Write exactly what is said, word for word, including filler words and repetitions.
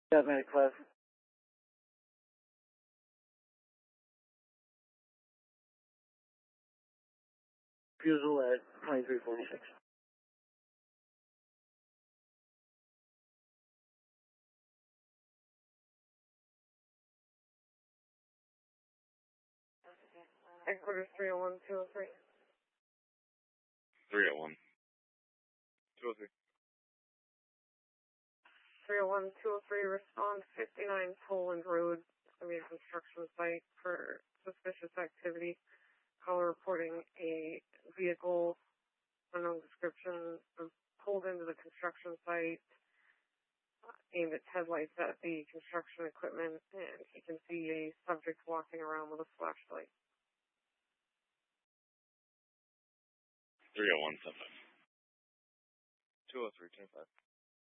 Yeah, man, class. Refusal at twenty-three forty-six. Headquarters three oh one, two oh three. three oh one. two oh three. three oh one, two oh three, respond fifty-nine Poland Road, I mean construction site for suspicious activity. Caller reporting a vehicle, unknown description, pulled into the construction site, uh, aimed its headlights at the construction equipment, and he can see a subject walking around with a flashlight. three oh one, seven five. two oh three, ten five.